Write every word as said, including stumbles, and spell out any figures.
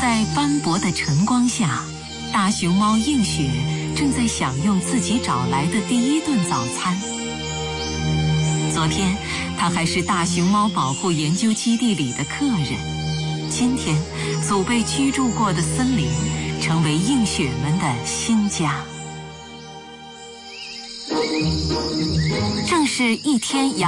在斑驳的晨光下，大熊猫映雪正在享用自己找来的第一顿早餐。昨天，它还是大熊猫保护研究基地里的客人。今天，祖辈居住过的森林成为映雪们的新家。正是一天阳